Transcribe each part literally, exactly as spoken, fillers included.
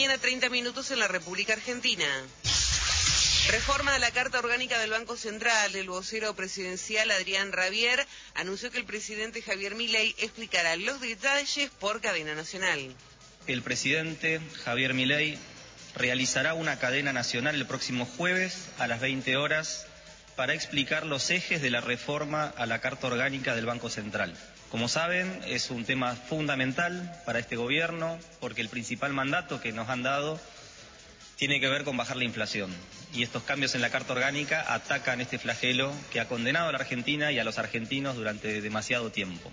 mañana, treinta minutos en la República Argentina. Reforma de la Carta Orgánica del Banco Central. El vocero presidencial Adrián Rabier anunció que el presidente Javier Milei explicará los detalles por cadena nacional. El presidente Javier Milei realizará una cadena nacional el próximo jueves a las veinte horas para explicar los ejes de la reforma a la Carta Orgánica del Banco Central. Como saben, es un tema fundamental para este gobierno porque el principal mandato que nos han dado tiene que ver con bajar la inflación. Y estos cambios en la Carta Orgánica atacan este flagelo que ha condenado a la Argentina y a los argentinos durante demasiado tiempo.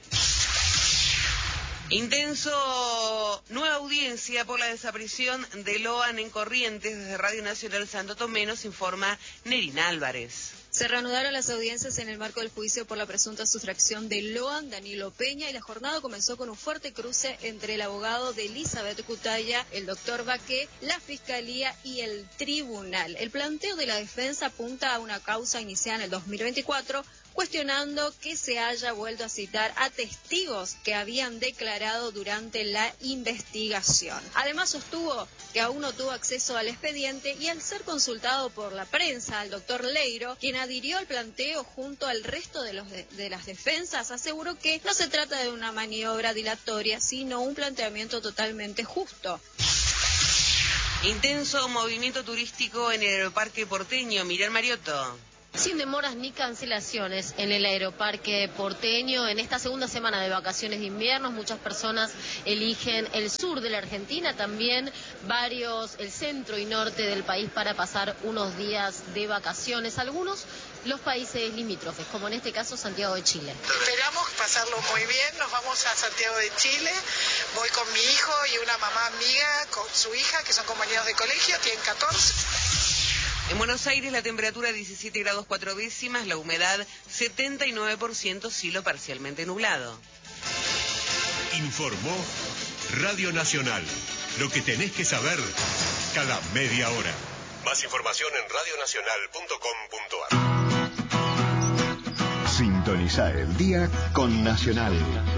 Intenso nueva audiencia por la desaparición de Loan en Corrientes. Desde Radio Nacional Santo Tomé nos informa Nerina Álvarez. Se reanudaron las audiencias en el marco del juicio por la presunta sustracción de Loan, Danilo Peña, y la jornada comenzó con un fuerte cruce entre el abogado de Elizabeth Cutaya, el doctor Baqué, la Fiscalía y el Tribunal. El planteo de la defensa apunta a una causa iniciada en el dos mil veinticuatro, cuestionando que se haya vuelto a citar a testigos que habían declarado durante la investigación. Además sostuvo que aún no tuvo acceso al expediente y al ser consultado por la prensa, al doctor Leiro, quien adhirió al planteo junto al resto de, los de, de las defensas, aseguró que no se trata de una maniobra dilatoria, sino un planteamiento totalmente justo. Intenso movimiento turístico en el Aeroparque porteño. Miriam Mariotto. Sin demoras ni cancelaciones en el Aeroparque porteño. En esta segunda semana de vacaciones de invierno, muchas personas eligen el sur de la Argentina, también varios el centro y norte del país para pasar unos días de vacaciones. Algunos los países limítrofes, como en este caso Santiago de Chile. Esperamos pasarlo muy bien, nos vamos a Santiago de Chile, voy con mi hijo y una mamá amiga con su hija, que son compañeros de colegio, tienen catorce. En Buenos Aires la temperatura diecisiete grados cuatro décimas, la humedad setenta y nueve por ciento, cielo parcialmente nublado. Informó Radio Nacional. Lo que tenés que saber cada media hora. Más información en radio nacional punto com punto ar. Sintoniza el día con Nacional.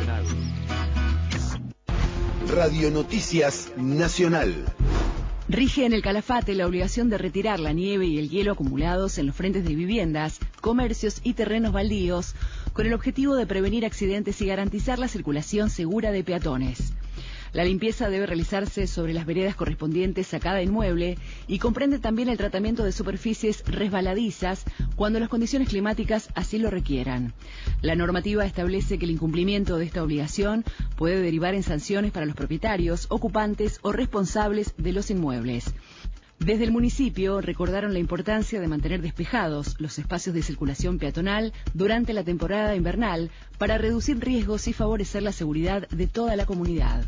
Radio Noticias Nacional. Rige en el Calafate la obligación de retirar la nieve y el hielo acumulados en los frentes de viviendas, comercios y terrenos baldíos, con el objetivo de prevenir accidentes y garantizar la circulación segura de peatones. La limpieza debe realizarse sobre las veredas correspondientes a cada inmueble y comprende también el tratamiento de superficies resbaladizas cuando las condiciones climáticas así lo requieran. La normativa establece que el incumplimiento de esta obligación puede derivar en sanciones para los propietarios, ocupantes o responsables de los inmuebles. Desde el municipio recordaron la importancia de mantener despejados los espacios de circulación peatonal durante la temporada invernal para reducir riesgos y favorecer la seguridad de toda la comunidad.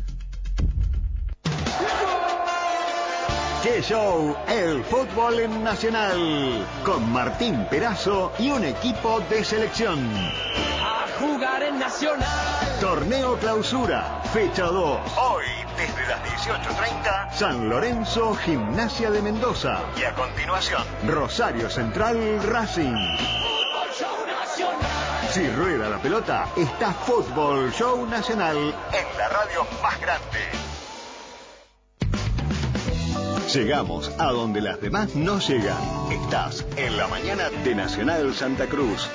¡Qué show! El fútbol en Nacional, con Martín Perazo y un equipo de selección. A jugar en Nacional. Torneo Clausura, fecha dos. Hoy, desde las dieciocho treinta, San Lorenzo, Gimnasia de Mendoza. Y a continuación, Rosario Central, Racing. Fútbol Show Nacional. Si rueda la pelota, está Fútbol Show Nacional en la radio más grande. Llegamos a donde las demás no llegan. Estás en la mañana de Nacional Santa Cruz.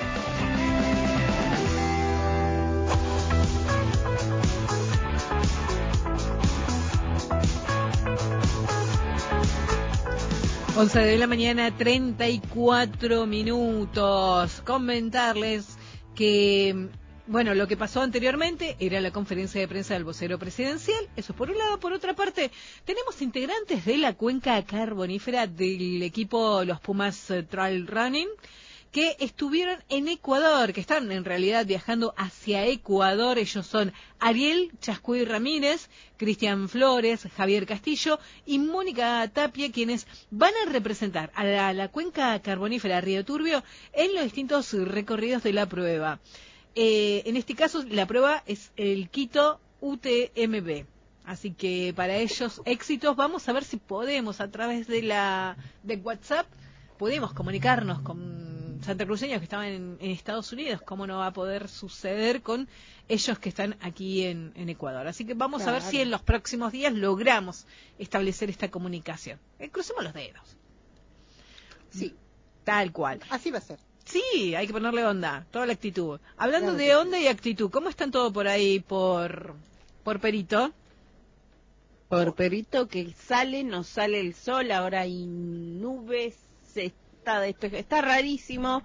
once de la mañana, treinta y cuatro minutos. Comentarles que, bueno, lo que pasó anteriormente era la conferencia de prensa del vocero presidencial. Eso por un lado. Por otra parte, tenemos integrantes de la cuenca carbonífera del equipo Los Pumas Trail Running que estuvieron en Ecuador, que están en realidad viajando hacia Ecuador. Ellos son Ariel Chascuy Ramírez, Cristian Flores, Javier Castillo y Mónica Tapia, quienes van a representar a la, a la cuenca carbonífera Río Turbio en los distintos recorridos de la prueba. Eh, en este caso, la prueba es el Quito U T M B. Así que para ellos, éxitos. Vamos a ver si podemos, a través de la de WhatsApp, podemos comunicarnos con santacruceños que estaban en, en Estados Unidos, ¿cómo no va a poder suceder con ellos que están aquí en, en Ecuador? Así que vamos claro. a ver si en los próximos días logramos establecer esta comunicación. Eh, crucemos los dedos. Sí. Tal cual. Así va a ser. Sí, hay que ponerle onda, toda la actitud. Hablando claro de onda sí. y actitud, ¿cómo están todo por ahí, por, por Perito? Por Perito que sale, nos sale el sol, ahora hay nubes, se está despeja, está rarísimo,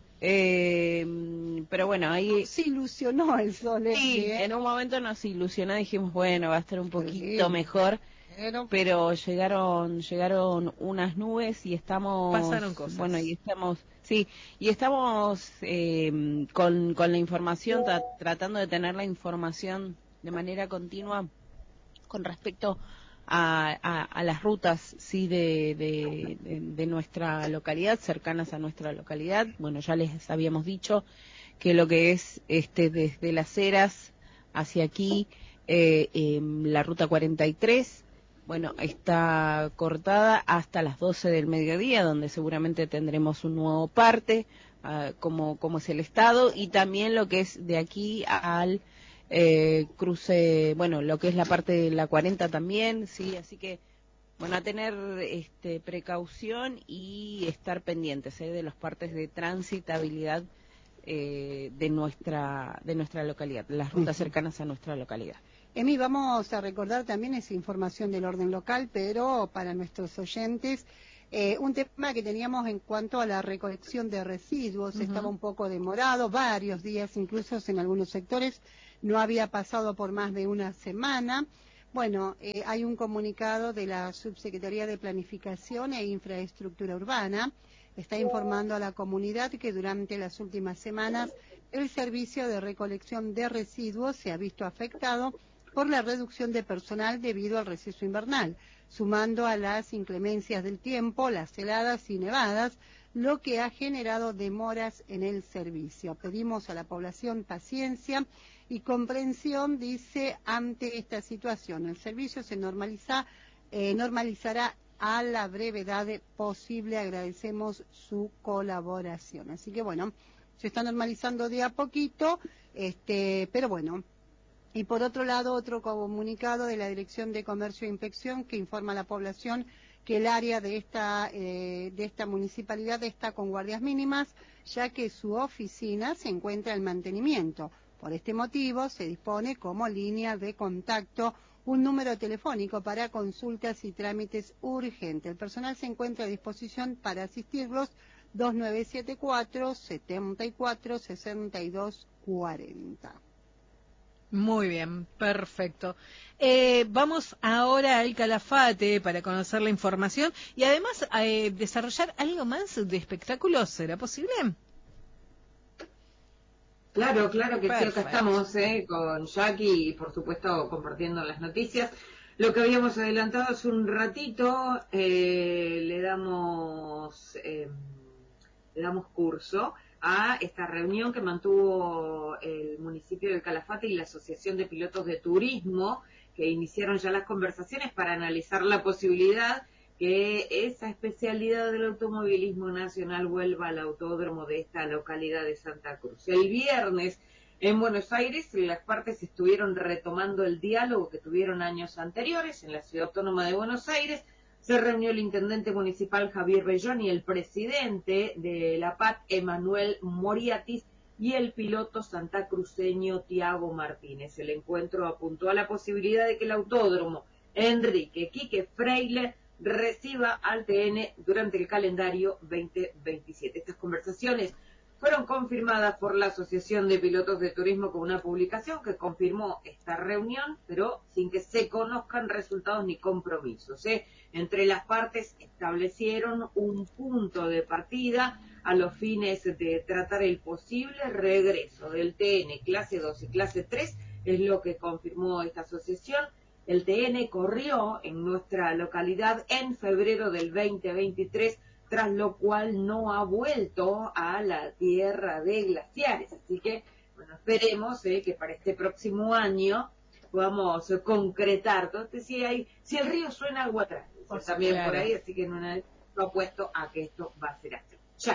eh, pero bueno, ahí... Nos ilusionó el sol. Sí, ¿eh? en un momento nos ilusionó, dijimos, bueno, va a estar un poquito sí. mejor, pero... pero llegaron llegaron unas nubes y estamos... Pasaron cosas. Bueno, y estamos... Sí, y estamos eh, con, con la información, tra tratando de tener la información de manera continua con respecto a, a, a las rutas sí de, de, de, de nuestra localidad, cercanas a nuestra localidad. Bueno, ya les habíamos dicho que lo que es este desde Las Heras hacia aquí, eh, eh, la ruta cuarenta y tres, bueno, está cortada hasta las doce del mediodía, donde seguramente tendremos un nuevo parte, uh, como, como es el estado, y también lo que es de aquí al eh, cruce, bueno, lo que es la parte de la cuarenta también, sí, así que, bueno, a tener este, precaución y estar pendientes ¿eh? de los partes de transitabilidad eh, de nuestra de nuestra localidad, las rutas cercanas a nuestra localidad. Emi, vamos a recordar también esa información del orden local, pero para nuestros oyentes, eh, un tema que teníamos en cuanto a la recolección de residuos, uh-huh. estaba un poco demorado, varios días, incluso en algunos sectores, no había pasado por más de una semana. Bueno, eh, hay un comunicado de la Subsecretaría de Planificación e Infraestructura Urbana, está informando a la comunidad que durante las últimas semanas el servicio de recolección de residuos se ha visto afectado por la reducción de personal debido al receso invernal, sumando a las inclemencias del tiempo, las heladas y nevadas, lo que ha generado demoras en el servicio. Pedimos a la población paciencia y comprensión, dice, ante esta situación. El servicio se normaliza, eh, normalizará a la brevedad posible. Agradecemos su colaboración. Así que bueno, se está normalizando de a poquito, este, pero bueno. Y por otro lado, otro comunicado de la Dirección de Comercio e Inspección que informa a la población que el área de esta, eh, de esta municipalidad está con guardias mínimas, ya que su oficina se encuentra en mantenimiento. Por este motivo, se dispone como línea de contacto un número telefónico para consultas y trámites urgentes. El personal se encuentra a disposición para asistirlos dos nueve siete cuatro, siete cuatro, seis dos cuatro cero. Muy bien, perfecto. Eh, vamos ahora al Calafate para conocer la información y además eh, desarrollar algo más de espectáculos. ¿Será posible? Claro, claro que Perfecto. sí, acá estamos eh, con Jackie y por supuesto compartiendo las noticias. Lo que habíamos adelantado hace un ratito, eh, le damos eh, le damos curso a esta reunión que mantuvo el municipio del Calafate y la Asociación de Pilotos de Turismo, que iniciaron ya las conversaciones para analizar la posibilidad que esa especialidad del automovilismo nacional vuelva al autódromo de esta localidad de Santa Cruz. El viernes en Buenos Aires las partes estuvieron retomando el diálogo que tuvieron años anteriores en la Ciudad Autónoma de Buenos Aires. Se reunió el intendente municipal Javier Bellón y el presidente de la P A T, Emanuel Moriatis, y el piloto santacruceño Tiago Martínez. El encuentro apuntó a la posibilidad de que el autódromo Enrique Quique Freile reciba al T N durante el calendario veinte veintisiete. Estas conversaciones fueron confirmadas por la Asociación de Pilotos de Turismo con una publicación que confirmó esta reunión, pero sin que se conozcan resultados ni compromisos, ¿eh? Entre las partes establecieron un punto de partida a los fines de tratar el posible regreso del T N clase dos y clase tres, es lo que confirmó esta asociación. El T N corrió en nuestra localidad en febrero del veinte veintitrés, tras lo cual no ha vuelto a la tierra de glaciares. Así que, bueno, esperemos eh, que para este próximo año podamos eh, concretar. Entonces, si hay, si el río suena, agua trae. También claro. Por ahí, así que en una vez lo apuesto a que esto va a ser así. Jackie.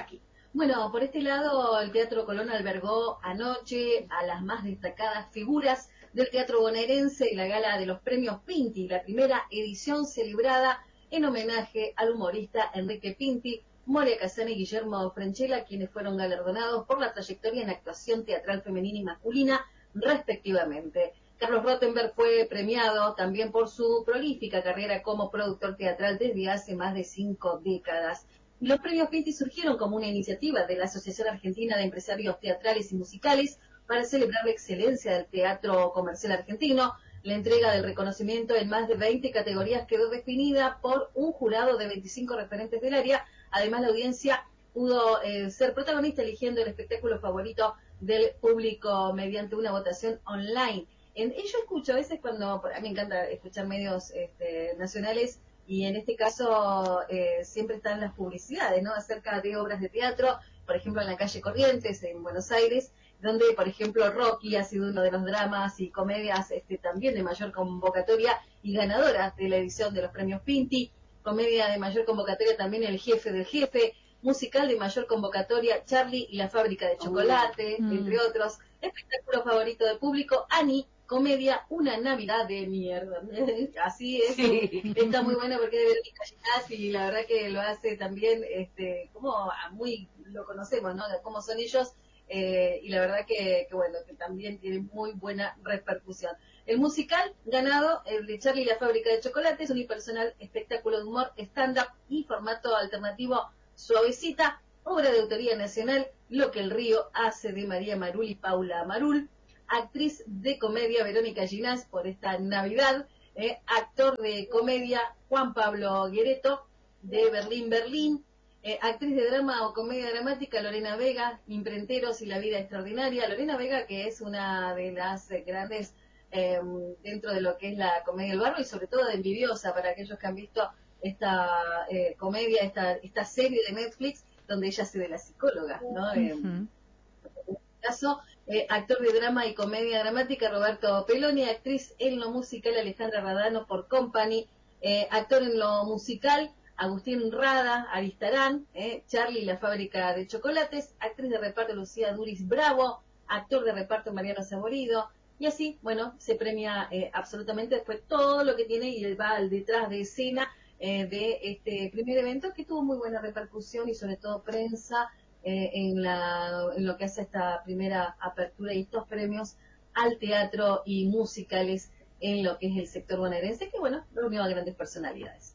Bueno, por este lado, el Teatro Colón albergó anoche a las más destacadas figuras del teatro bonaerense y la gala de los premios Pinti, la primera edición celebrada en homenaje al humorista Enrique Pinti, Moria Casani y Guillermo Franchella, quienes fueron galardonados por la trayectoria en actuación teatral femenina y masculina, respectivamente. Carlos Rottenberg fue premiado también por su prolífica carrera como productor teatral desde hace más de cinco décadas. Los premios Pinti surgieron como una iniciativa de la Asociación Argentina de Empresarios Teatrales y Musicales para celebrar la excelencia del teatro comercial argentino. La entrega del reconocimiento en más de veinte categorías quedó definida por un jurado de veinticinco referentes del área. Además, la audiencia pudo eh, ser protagonista eligiendo el espectáculo favorito del público mediante una votación online. En, yo escucho a veces cuando, a mí me encanta escuchar medios este, nacionales, y en este caso eh, siempre están las publicidades, ¿no?, acerca de obras de teatro, por ejemplo en la calle Corrientes, en Buenos Aires, donde, por ejemplo, Rocky ha sido uno de los dramas y comedias este, también de mayor convocatoria y ganadora de la edición de los premios Pinti. Comedia de mayor convocatoria también El Jefe del Jefe, musical de mayor convocatoria Charlie y la Fábrica de Chocolate, mm. entre otros. Espectáculo favorito del público, Annie, comedia Una Navidad de Mierda. Así es, sí. Está muy buena porque es de Verónica Ginás y la verdad que lo hace también, este, como muy, lo conocemos, ¿no?, de cómo son ellos. Eh, y la verdad que, que bueno, que también tiene muy buena repercusión. El musical ganado, el de Charlie y la Fábrica de Chocolate, es un unipersonal espectáculo de humor, stand-up y formato alternativo suavecita, obra de autoría nacional, Lo que el río hace, de María Marul y Paula Marul, actriz de comedia Verónica Ginás por esta Navidad, eh, actor de comedia Juan Pablo Guereto, de Berlín Berlín, Eh, actriz de drama o comedia dramática Lorena Vega, Imprenteros y la vida extraordinaria. Lorena Vega, que es una de las eh, grandes eh, dentro de lo que es la comedia del barrio y sobre todo de Envidiosa, para aquellos que han visto esta eh, comedia, esta esta serie de Netflix, donde ella hace de la psicóloga, ¿no? Uh-huh. Eh, en este caso, eh, actor de drama y comedia dramática Roberto Peloni, actriz en lo musical Alejandra Radano por Company, eh, actor en lo musical Agustín Rada, Aristarán, eh, Charlie y la Fábrica de Chocolates, actriz de reparto Lucía Duris Bravo, actor de reparto Mariano Saborido, y así, bueno, se premia eh, absolutamente después todo lo que tiene y va al detrás de escena eh, de este primer evento, que tuvo muy buena repercusión y sobre todo prensa eh, en, la, en lo que hace esta primera apertura y estos premios al teatro y musicales en lo que es el sector bonaerense, que bueno, reunió a grandes personalidades.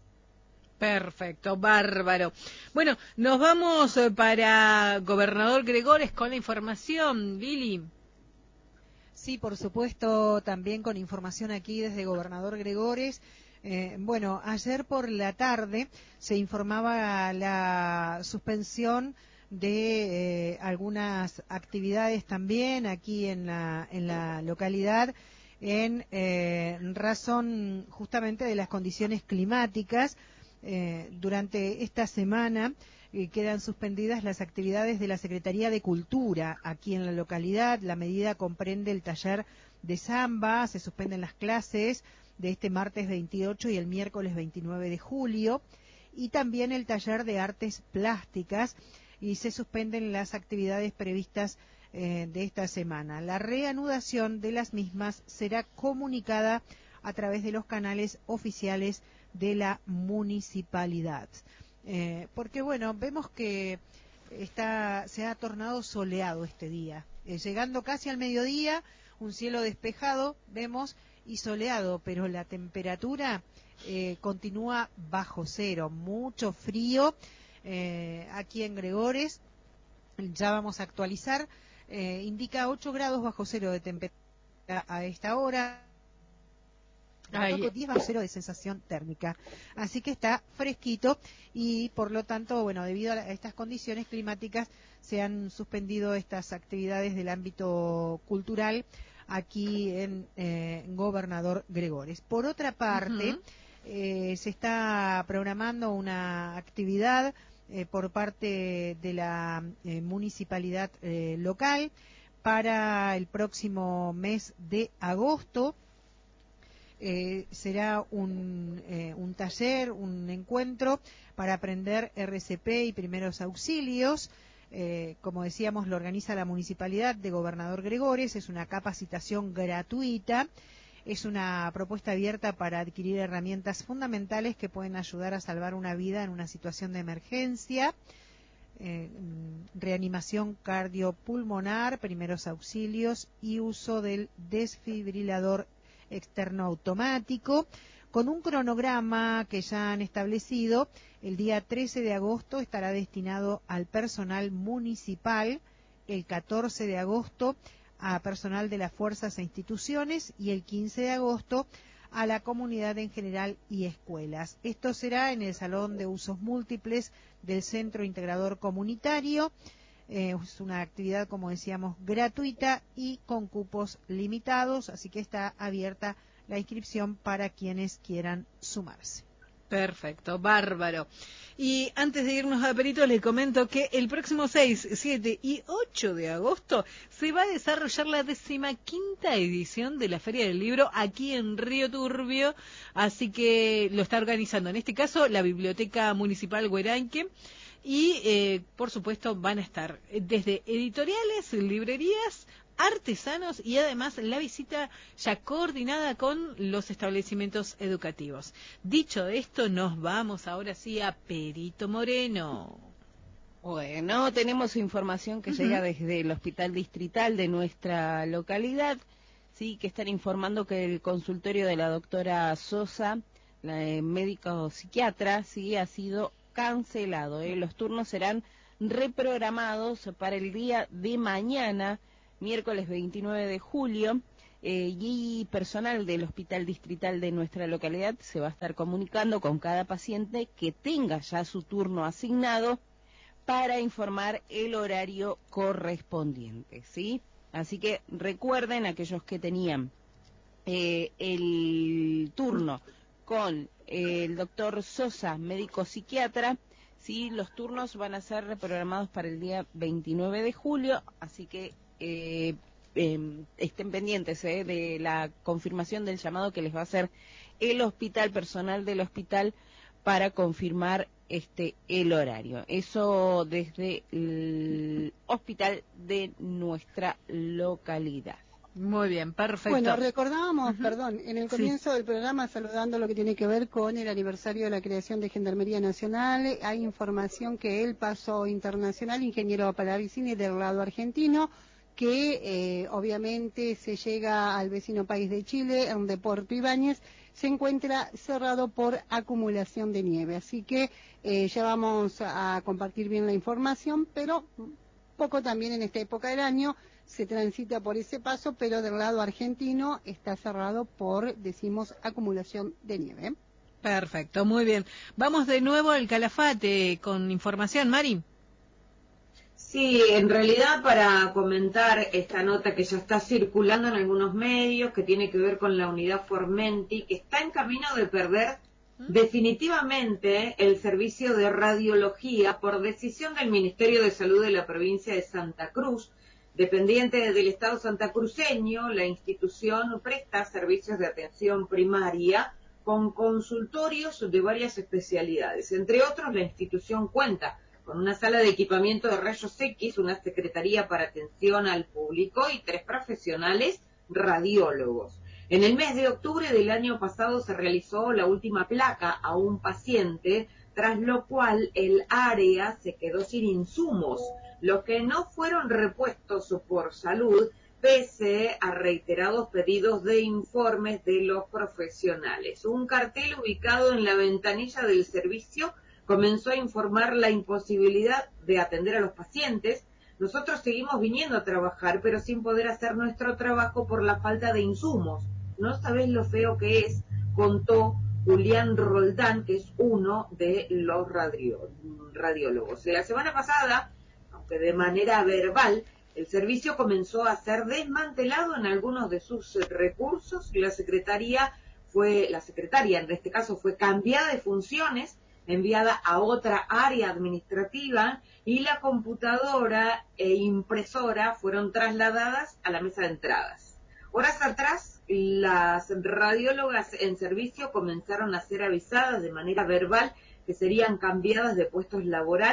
Perfecto, bárbaro. Bueno, nos vamos para Gobernador Gregores con la información, Lili. Sí, por supuesto, también con información aquí desde Gobernador Gregores. Eh, bueno, ayer por la tarde se informaba la suspensión de eh, algunas actividades también aquí en la, en la localidad en eh, razón justamente de las condiciones climáticas. Eh, durante esta semana eh, quedan suspendidas las actividades de la Secretaría de Cultura aquí en la localidad. La medida comprende el taller de samba, se suspenden las clases de este martes veintiocho y el miércoles veintinueve de julio, y también el taller de artes plásticas, y se suspenden las actividades previstas eh, de esta semana. La reanudación de las mismas será comunicada a través de los canales oficiales de la municipalidad. Eh, porque bueno, vemos que está, se ha tornado soleado este día. Eh, llegando casi al mediodía, un cielo despejado, vemos, y soleado, pero la temperatura eh, continúa bajo cero, mucho frío eh, aquí en Gregores. Ya vamos a actualizar, eh, indica ocho grados bajo cero de temperatura a esta hora. diez bajo cero de sensación térmica, así que está fresquito y por lo tanto, bueno, debido a estas condiciones climáticas se han suspendido estas actividades del ámbito cultural aquí en eh, Gobernador Gregores. Por otra parte, uh-huh. eh, se está programando una actividad eh, por parte de la eh, municipalidad eh, local para el próximo mes de agosto. Eh, será un, eh, un taller, un encuentro para aprender R C P y primeros auxilios. Eh, como decíamos, lo organiza la Municipalidad de Gobernador Gregores, es una capacitación gratuita, es una propuesta abierta para adquirir herramientas fundamentales que pueden ayudar a salvar una vida en una situación de emergencia, eh, reanimación cardiopulmonar, primeros auxilios y uso del desfibrilador externo automático, con un cronograma que ya han establecido. El día trece de agosto estará destinado al personal municipal, el catorce de agosto a personal de las fuerzas e instituciones y el quince de agosto a la comunidad en general y escuelas. Esto será en el Salón de Usos Múltiples del Centro Integrador Comunitario. Eh, es una actividad, como decíamos, gratuita y con cupos limitados, así que está abierta la inscripción para quienes quieran sumarse. Perfecto, bárbaro. Y antes de irnos a Perito, les comento que el próximo seis, siete y ocho de agosto se va a desarrollar la decimaquinta edición de la Feria del Libro aquí en Río Turbio, así que lo está organizando en este caso la Biblioteca Municipal Hueranque. Y, eh, por supuesto, van a estar desde editoriales, librerías, artesanos y además la visita ya coordinada con los establecimientos educativos. Dicho esto, nos vamos ahora sí a Perito Moreno. Bueno, tenemos información que uh-huh. llega desde el Hospital Distrital de nuestra localidad, sí, que están informando que el consultorio de la doctora Sosa, la eh, médico psiquiatra, sí, ha sido cancelado. ¿eh? Los turnos serán reprogramados para el día de mañana, miércoles veintinueve de julio, eh, y personal del Hospital Distrital de nuestra localidad se va a estar comunicando con cada paciente que tenga ya su turno asignado para informar el horario correspondiente, ¿sí? Así que recuerden, aquellos que tenían eh, el turno con eh, el doctor Sosa, médico psiquiatra, sí, los turnos van a ser reprogramados para el día veintinueve de julio, así que eh, eh, estén pendientes eh, de la confirmación del llamado que les va a hacer el hospital, personal del hospital, para confirmar este el horario. Eso desde el hospital de nuestra localidad. Muy bien, perfecto. Bueno, recordábamos, uh-huh. perdón, en el comienzo sí. del programa, saludando lo que tiene que ver con el aniversario de la creación de Gendarmería Nacional, hay información que el Paso Internacional, ingeniero Palavicini del lado argentino, que eh, obviamente se llega al vecino país de Chile, donde Puerto Ibáñez se encuentra cerrado por acumulación de nieve. Así que eh, ya vamos a compartir bien la información, pero poco también en esta época del año se transita por ese paso, pero del lado argentino está cerrado por, decimos, acumulación de nieve. Perfecto, muy bien. Vamos de nuevo al Calafate con información, Mari. Sí, en realidad para comentar esta nota que ya está circulando en algunos medios, que tiene que ver con la unidad Formenti, que está en camino de perder ¿Mm? definitivamente el servicio de radiología por decisión del Ministerio de Salud de la provincia de Santa Cruz. Dependiente del Estado santacruceño, la institución presta servicios de atención primaria con consultorios de varias especialidades. Entre otros, la institución cuenta con una sala de equipamiento de rayos X, una secretaría para atención al público y tres profesionales radiólogos. En el mes de octubre del año pasado se realizó la última placa a un paciente, tras lo cual el área se quedó sin insumos, los que no fueron repuestos por salud, pese a reiterados pedidos de informes de los profesionales. Un cartel ubicado en la ventanilla del servicio comenzó a informar la imposibilidad de atender a los pacientes. Nosotros seguimos viniendo a trabajar, pero sin poder hacer nuestro trabajo por la falta de insumos. No sabés lo feo que es, contó Julián Roldán, que es uno de los radio, radiólogos. La semana pasada, aunque de manera verbal, el servicio comenzó a ser desmantelado en algunos de sus recursos y la secretaría fue, la secretaria en este caso fue cambiada de funciones, enviada a otra área administrativa, y la computadora e impresora fueron trasladadas a la mesa de entradas. Horas atrás, las radiólogas en servicio comenzaron a ser avisadas de manera verbal que serían cambiadas de puestos laborales.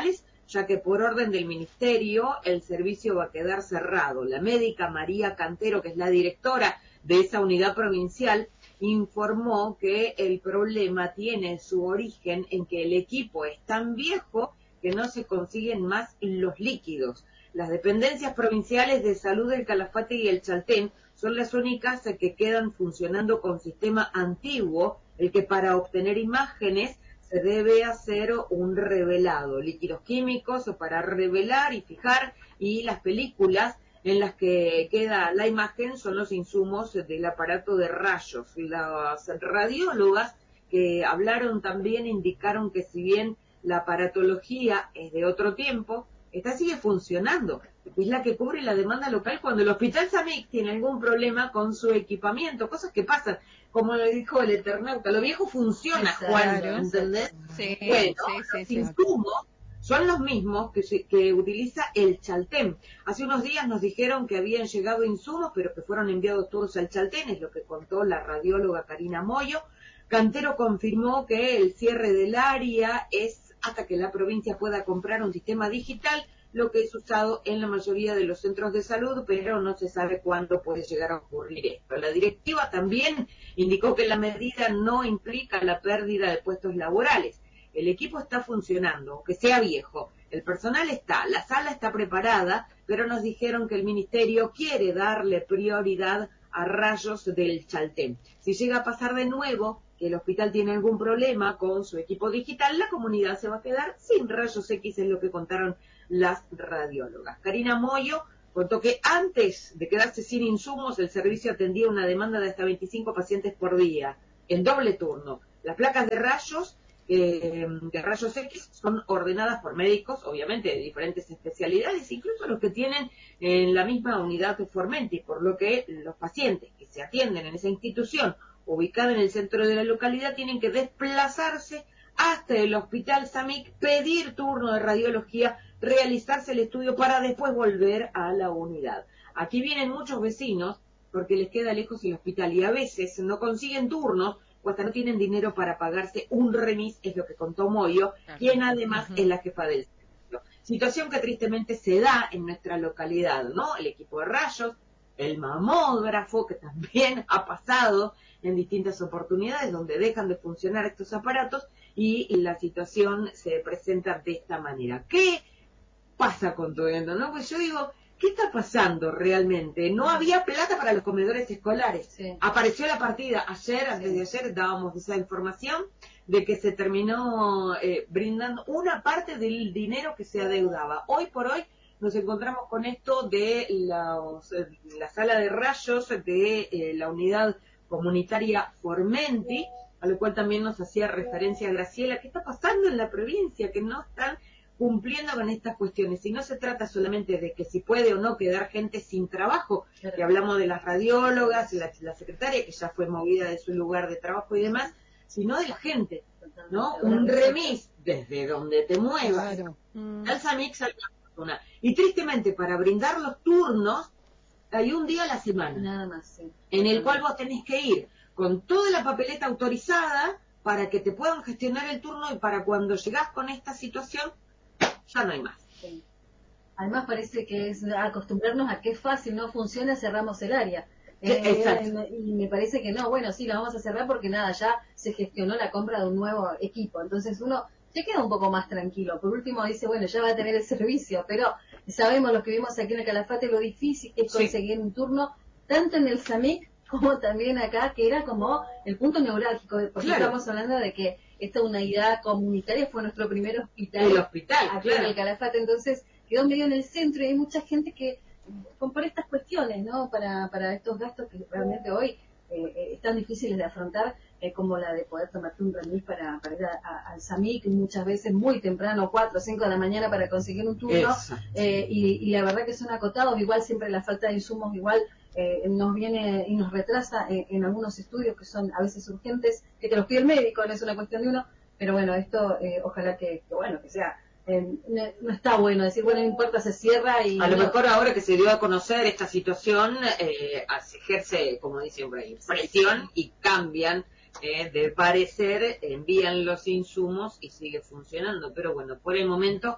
ya que por orden del ministerio el servicio va a quedar cerrado. La médica María Cantero, que es la directora de esa unidad provincial, informó que el problema tiene su origen en que el equipo es tan viejo que no se consiguen más los líquidos. Las dependencias provinciales de salud del Calafate y el Chaltén son las únicas que quedan funcionando con sistema antiguo, el que para obtener imágenes se debe hacer un revelado, líquidos químicos o para revelar y fijar, y las películas en las que queda la imagen son los insumos del aparato de rayos. Las radiólogas que hablaron también indicaron que si bien la aparatología es de otro tiempo, esta sigue funcionando, es la que cubre la demanda local cuando el Hospital Samic tiene algún problema con su equipamiento, cosas que pasan, como le dijo el Eternauta, lo viejo funciona, Juan, ¿entendés? Sí, bueno, sí, sí, los sí. insumos son los mismos que, se, que utiliza el Chaltén. Hace unos días nos dijeron que habían llegado insumos, pero que fueron enviados todos al Chaltén, es lo que contó la radióloga Karina Moyo. Cantero confirmó que el cierre del área es hasta que la provincia pueda comprar un sistema digital, lo que es usado en la mayoría de los centros de salud, pero no se sabe cuándo puede llegar a ocurrir esto. La directiva también indicó que la medida no implica la pérdida de puestos laborales. El equipo está funcionando, aunque sea viejo. El personal está, la sala está preparada, pero nos dijeron que el ministerio quiere darle prioridad a rayos del Chaltén. Si llega a pasar de nuevo que el hospital tiene algún problema con su equipo digital, la comunidad se va a quedar sin rayos X, es lo que contaron las radiólogas. Karina Moyo contó que antes de quedarse sin insumos, el servicio atendía una demanda de hasta veinticinco pacientes por día, en doble turno. Las placas de rayos, eh, de rayos X, son ordenadas por médicos, obviamente, de diferentes especialidades, incluso los que tienen en la misma unidad de Formenti, por lo que los pacientes que se atienden en esa institución, ubicada en el centro de la localidad, tienen que desplazarse hasta el Hospital Samic, pedir turno de radiología, realizarse el estudio para después volver a la unidad. Aquí vienen muchos vecinos porque les queda lejos el hospital y a veces no consiguen turnos o hasta no tienen dinero para pagarse un remis, es lo que contó Moyo, quien además uh-huh. es la jefa del centro. Situación que tristemente se da en nuestra localidad, ¿no? El equipo de rayos, el mamógrafo, que también ha pasado en distintas oportunidades donde dejan de funcionar estos aparatos y la situación se presenta de esta manera. ¿Qué pasa con todo esto, no? Pues yo digo, ¿qué está pasando realmente? No había plata para los comedores escolares. Sí. Apareció la partida ayer, antes de ayer dábamos esa información de que se terminó eh, brindando una parte del dinero que se adeudaba. Hoy por hoy nos encontramos con esto de los, eh, la sala de rayos de eh, la unidad comunitaria Formenti, a lo cual también nos hacía referencia Graciela. ¿Qué está pasando en la provincia? Que no están cumpliendo con estas cuestiones. Y no se trata solamente de que si puede o no quedar gente sin trabajo, claro. que hablamos de las radiólogas, la, la secretaria que ya fue movida de su lugar de trabajo y demás, sino de la gente, ¿no? Un remis desde donde te muevas. Claro. Mm. Al Samix, al Fortuna. Y tristemente, para brindar los turnos, hay un día a la semana. Nada más, sí. En el cual vos tenés que ir con toda la papeleta autorizada para que te puedan gestionar el turno y para cuando llegás con esta situación, ya no hay más. Sí. Además parece que es acostumbrarnos a que es fácil, no funciona, cerramos el área. Eh, Exacto. Y me parece que no, bueno, sí, la vamos a cerrar porque nada, ya se gestionó la compra de un nuevo equipo. Entonces uno se queda un poco más tranquilo. Por último dice, bueno, ya va a tener el servicio, pero sabemos los que vimos aquí en el Calafate lo difícil que es conseguir sí. un turno, tanto en el Samic como también acá, que era como el punto neurálgico. Porque claro. estamos hablando de que esta unidad comunitaria fue nuestro primer hospital. El hospital, aquí claro. en el Calafate, entonces quedó medio en el centro y hay mucha gente que compra estas cuestiones, ¿no? Para, para estos gastos que realmente hoy eh, están difíciles de afrontar, eh, como la de poder tomarte un remis para, para ir a, a, al Samic, muchas veces muy temprano, cuatro o cinco de la mañana para conseguir un turno, eh, y, y la verdad que son acotados, igual siempre la falta de insumos, igual eh, nos viene y nos retrasa en, en algunos estudios que son a veces urgentes, que te los pide el médico, no es una cuestión de uno, pero bueno, esto eh, ojalá que, que, bueno, que sea... Eh, no, no está bueno decir, bueno, no importa, se cierra y... A lo no. mejor ahora que se dio a conocer esta situación, eh, se ejerce, como dicen por ahí, presión y cambian eh, de parecer, envían los insumos y sigue funcionando. Pero bueno, por el momento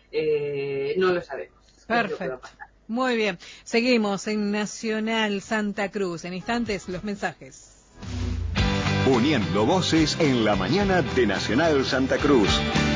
eh, no lo sabemos. Perfecto. Muy bien. Seguimos en Nacional Santa Cruz. En instantes, los mensajes. Uniendo voces en la mañana de Nacional Santa Cruz.